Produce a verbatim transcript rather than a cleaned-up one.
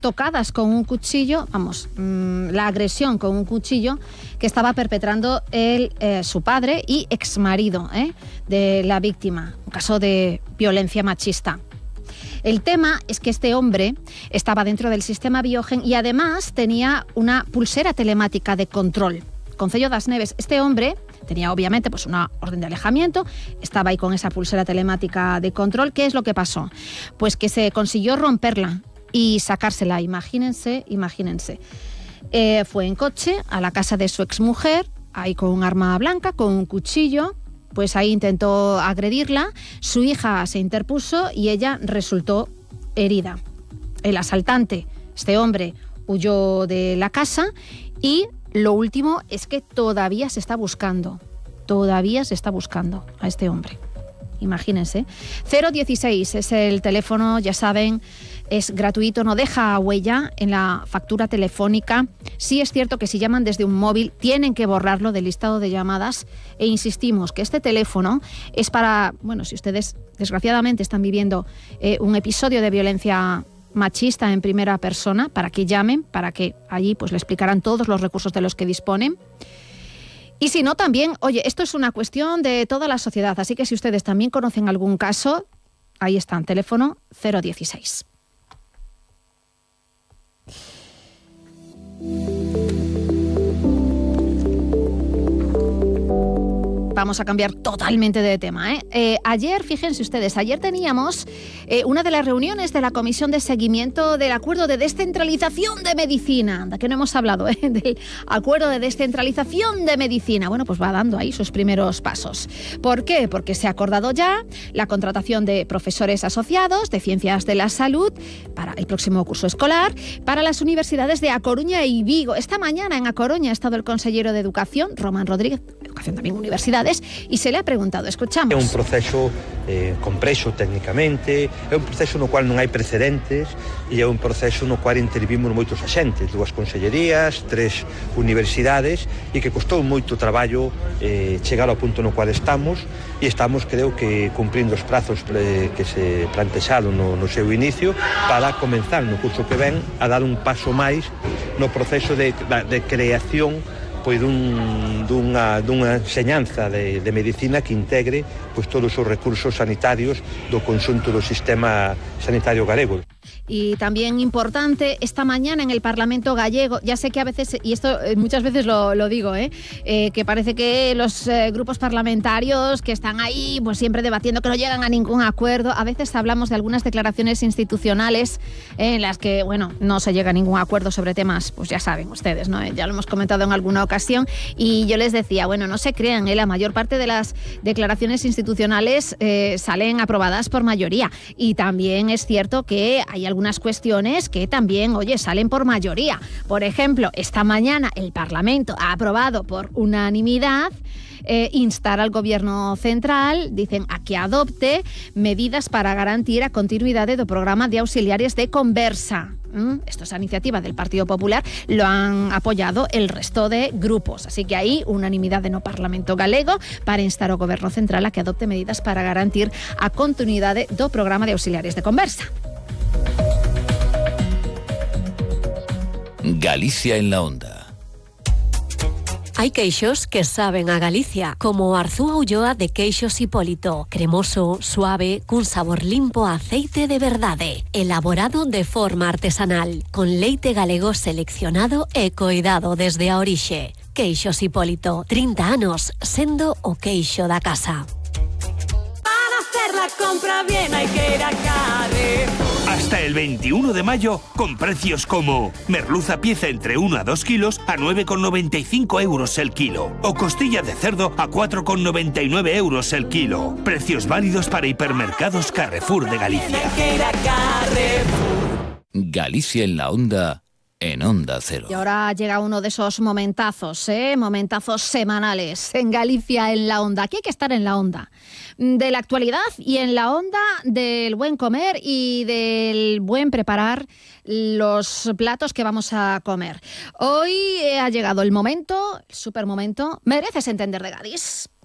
tocadas con un cuchillo, vamos, mmm, la agresión con un cuchillo que estaba perpetrando el, eh, su padre y exmarido eh, de la víctima, un caso de violencia machista. El tema es que este hombre estaba dentro del sistema Biogen y además tenía una pulsera telemática de control. Concello das Neves, este hombre tenía obviamente pues una orden de alejamiento, estaba ahí con esa pulsera telemática de control. ¿Qué es lo que pasó? Pues que se consiguió romperla y sacársela, imagínense, imagínense. Eh, fue en coche a la casa de su exmujer, ahí con un arma blanca, con un cuchillo, pues ahí intentó agredirla, su hija se interpuso y ella resultó herida. El asaltante, este hombre, huyó de la casa y lo último es que todavía se está buscando, todavía se está buscando a este hombre. Imagínense. cero dieciséis es el teléfono, ya saben, es gratuito, no deja huella en la factura telefónica. Sí es cierto que si llaman desde un móvil tienen que borrarlo del listado de llamadas e insistimos que este teléfono es para, bueno, si ustedes desgraciadamente están viviendo eh, un episodio de violencia machista en primera persona, para que llamen, para que allí pues le explicarán todos los recursos de los que disponen. Y si no, también, oye, esto es una cuestión de toda la sociedad, así que si ustedes también conocen algún caso, ahí está, teléfono cero dieciséis. Vamos a cambiar totalmente de tema, ¿eh? Eh, ayer, fíjense ustedes, ayer teníamos eh, una de las reuniones de la Comisión de Seguimiento del Acuerdo de Descentralización de Medicina, de que no hemos hablado, ¿eh? Del Acuerdo de Descentralización de Medicina. Bueno, pues va dando ahí sus primeros pasos. ¿Por qué? Porque se ha acordado ya la contratación de profesores asociados de Ciencias de la Salud para el próximo curso escolar para las universidades de A Coruña y Vigo. Esta mañana en A Coruña ha estado el consellero de Educación, Román Rodríguez, Educación también Universidades, y se le ha preguntado, escuchamos. É un proceso eh, complexo técnicamente, é un proceso no cual non hai precedentes e é un proceso no cual intervimos moitos axentes, dúas consellerías, tres universidades, e que costou moito traballo eh, chegar ao punto no cual estamos, e estamos, creo que, cumprindo os prazos eh, que se plantexaron no, no seu inicio para comenzar no curso que ven a dar un paso máis no proceso de, de creación pois dun, dunha, dunha enseñanza de, de medicina que integre pois todos os recursos sanitarios do conxunto do sistema sanitario galego. Y también importante, esta mañana en el Parlamento gallego, ya sé que a veces, y esto muchas veces lo, lo digo, ¿eh? Eh, que parece que los eh, grupos parlamentarios que están ahí pues siempre debatiendo, que no llegan a ningún acuerdo, a veces hablamos de algunas declaraciones institucionales eh, en las que, bueno, no se llega a ningún acuerdo sobre temas, pues ya saben ustedes, ¿no? Ya lo hemos comentado en alguna ocasión, y yo les decía, bueno, no se crean, ¿eh? La mayor parte de las declaraciones institucionales eh, salen aprobadas por mayoría, y también es cierto que hay algunas cuestiones que también, oye, salen por mayoría. Por ejemplo, esta mañana el Parlamento ha aprobado por unanimidad eh, instar al Gobierno central, dicen, a que adopte medidas para garantir a continuidade do programa de auxiliares de conversa. ¿Mm? Esto es iniciativa del Partido Popular, lo han apoyado el resto de grupos, así que hay unanimidade no Parlamento galego para instar ao Goberno central a que adopte medidas para garantir a continuidade do programa de auxiliares de conversa. Galicia en la Onda. Hay queixos que saben a Galicia, como Arzúa Ulloa de Queixos Hipólito, cremoso, suave, cun sabor limpo a aceite de verdade, elaborado de forma artesanal, con leite galego seleccionado e coidado desde a orixe. Queixos Hipólito, trinta anos sendo o queixo da casa. Para hacer la compra bien hay que ir a Carrefour. Hasta el veintiuno de mayo, con precios como merluza pieza entre uno a dos kilos a nueve con noventa y cinco euros el kilo, o costilla de cerdo a cuatro con noventa y nueve euros el kilo. Precios válidos para hipermercados Carrefour de Galicia. Galicia en la Onda, en Onda Cero. Y ahora llega uno de esos momentazos, ¿eh? Momentazos semanales en Galicia en la Onda. Aquí hay que estar en la onda de la actualidad y en la onda del buen comer y del buen preparar los platos que vamos a comer. Hoy ha llegado el momento, el super momento, Mereces Entender de Gadis.